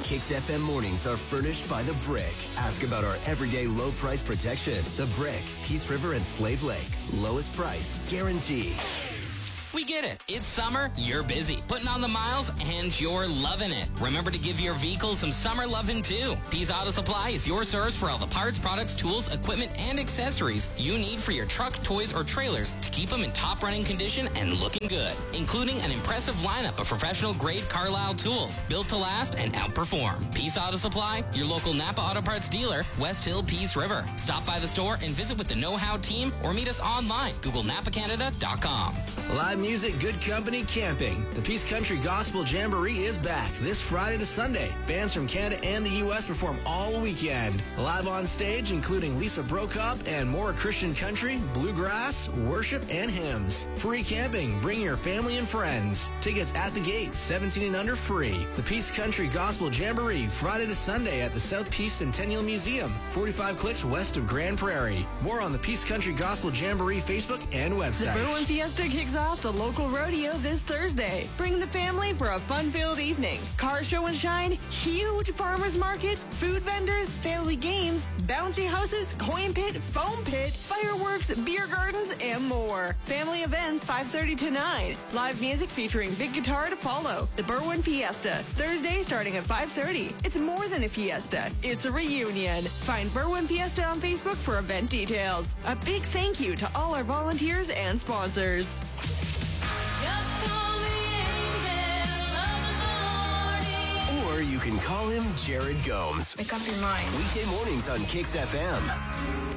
Kicks FM mornings are furnished by The Brick. Ask about our everyday low price protection. The Brick, Peace River and Slave Lake. Lowest price, guaranteed. We get it. It's summer, you're busy, putting on the miles, and you're loving it. Remember to give your vehicle some summer loving too. Pease Auto Supply is your source for all the parts, products, tools, equipment, and accessories you need for your truck, toys, or trailers to keep them in top running condition and looking good, including an impressive lineup of professional grade Carlisle tools, built to last and outperform. Pease Auto Supply, your local Napa Auto Parts dealer, West Hill, Peace River. Stop by the store and visit with the know-how team or meet us online. Google NapaCanada.com. Live music, good company, camping. The Peace Country Gospel Jamboree is back this Friday to Sunday. Bands from Canada and the U.S. perform all weekend. Live on stage, including Lisa Brokop and more Christian country, bluegrass, worship, and hymns. Free camping. Bring your family and friends. Tickets at the gate, 17 and under free. The Peace Country Gospel Jamboree, Friday to Sunday at the South Peace Centennial Museum, 45 clicks west of Grand Prairie. More on the Peace Country Gospel Jamboree Facebook and website. The Berwyn Fiesta kicks off the local rodeo this Thursday. Bring the family for a fun-filled evening. Car show and shine, huge farmers market, food vendors, family games, bouncy houses, coin pit, foam pit, fireworks, beer gardens, and more. Family events 5:30 to 9. Live music featuring big guitar to follow. The Berwyn Fiesta, Thursday starting at 5:30. It's more than a fiesta. It's a reunion. Find Berwyn Fiesta on Facebook for event details. A big thank you to all our volunteers and sponsors. Or you can call him Jared Gomes. Make up your mind. Weekday mornings on Kicks FM.